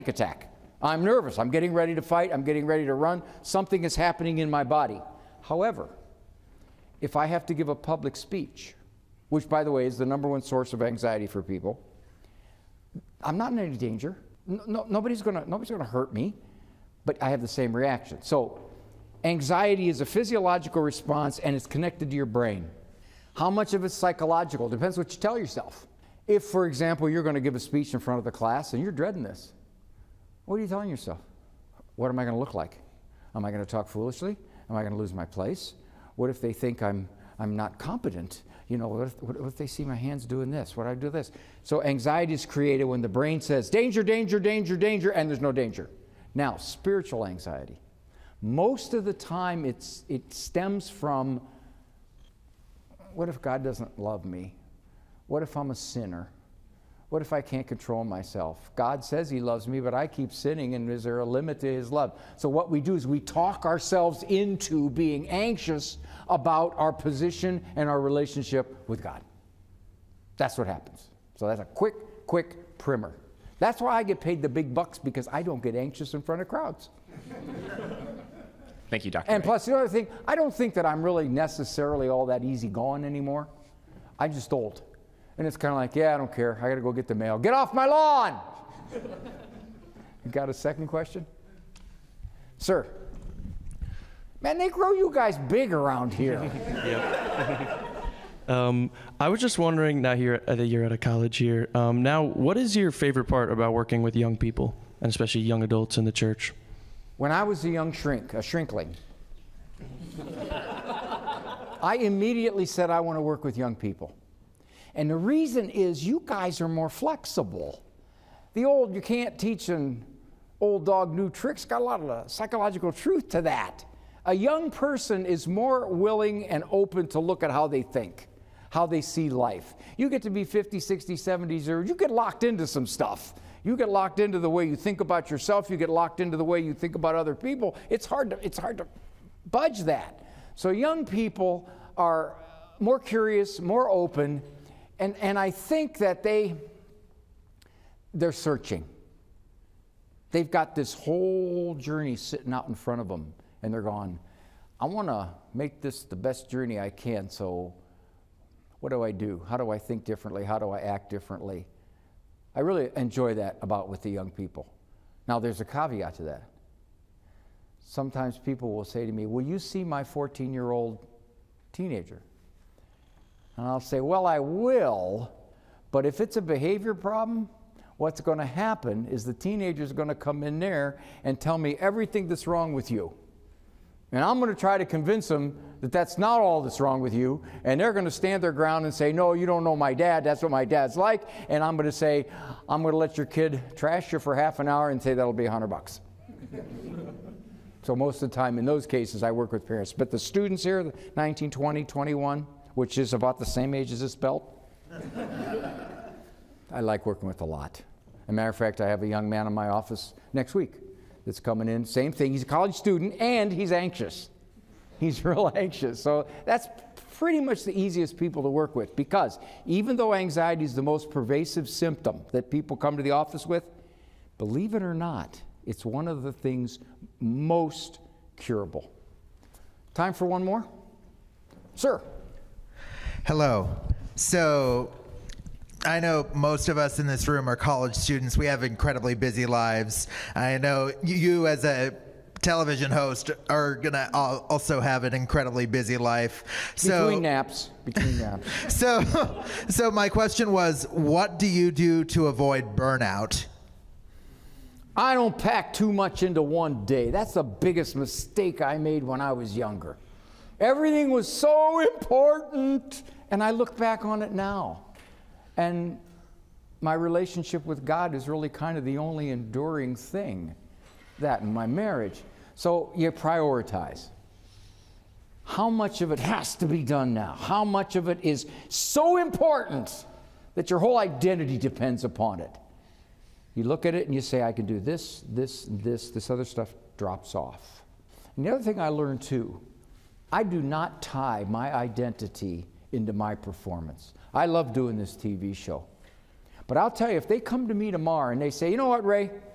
attack. I'm nervous. I'm getting ready to fight. I'm getting ready to run. Something is happening in my body. However, if I have to give a public speech, which, by the way, is the #1 source of anxiety for people, I'm not in any danger. Nobody's gonna hurt me, but I have the same reaction. So anxiety is a physiological response, and it's connected to your brain. How much of it's psychological? Depends what you tell yourself. If, for example, you're going to give a speech in front of the class and you're dreading this, what are you telling yourself? What am I going to look like? Am I going to talk foolishly? Am I going to lose my place? What if they think I'm not competent? You know, what if they see my hands doing this? What do I do this? So anxiety is created when the brain says, danger, danger, danger, danger, and there's no danger. Now, spiritual anxiety. Most of the time it stems from, what if God doesn't love me? What if I'm a sinner? What if I can't control myself? God says he loves me, but I keep sinning, and is there a limit to his love? So what we do is we talk ourselves into being anxious about our position and our relationship with God. That's what happens. So that's a quick primer. That's why I get paid the big bucks, because I don't get anxious in front of crowds. Thank you, Dr. And Ray. plus, the other thing, I don't think that I'm really necessarily all that easygoing anymore. I'm just old. And it's kind of like, yeah, I don't care. I got to go get the mail. Get off my lawn! You got a second question? Sir. Man, they grow you guys big around here. Yep. I was just wondering, now that you're at a college here, now what is your favorite part about working with young people, and especially young adults in the church? When I was a young shrinkling, I immediately said I want to work with young people. And the reason is you guys are more flexible. You can't teach an old dog new tricks, got a lot of psychological truth to that. A young person is more willing and open to look at how they think, how they see life. You get to be 50, 60, 70s, or you get locked into some stuff. You get locked into the way you think about yourself. You get locked into the way you think about other people. It's hard to budge that. So young people are more curious, more open, and I think that they're searching. They've got this whole journey sitting out in front of them, and they're going, I want to make this the best journey I can, so what do I do? How do I think differently? How do I act differently? I really enjoy that with the young people. Now, there's a caveat to that. Sometimes people will say to me, will you see my 14-year-old teenager? And I'll say, well, I will, but if it's a behavior problem, what's going to happen is the teenager's going to come in there and tell me everything that's wrong with you. And I'm going to try to convince them that that's not all that's wrong with you, and they're going to stand their ground and say, no, you don't know my dad, that's what my dad's like, and I'm going to say, I'm going to let your kid trash you for half an hour and say that'll be $100. So most of the time in those cases I work with parents. But the students here, 19, 20, 21, which is about the same age as this belt, I like working with a lot. As a matter of fact, I have a young man in my office next week that's coming in, same thing. He's a college student and he's anxious. He's real anxious. So that's pretty much the easiest people to work with, because even though anxiety is the most pervasive symptom that people come to the office with, believe it or not, it's one of the things most curable. Time for one more? Sir. Hello. So I know most of us in this room are college students. We have incredibly busy lives. I know you as a television host are going to also have an incredibly busy life. Between naps. So my question was, what do you do to avoid burnout? I don't pack too much into one day. That's the biggest mistake I made when I was younger. Everything was so important, and I look back on it now. And my relationship with God is really kind of the only enduring thing, that in my marriage. So you prioritize. How much of it has to be done now? How much of it is so important that your whole identity depends upon it? You look at it and you say, I can do this, this, and this other stuff drops off. And the other thing I learned too, I do not tie my identity into my performance. I love doing this TV show. But I'll tell you, if they come to me tomorrow and they say, you know what, Ray,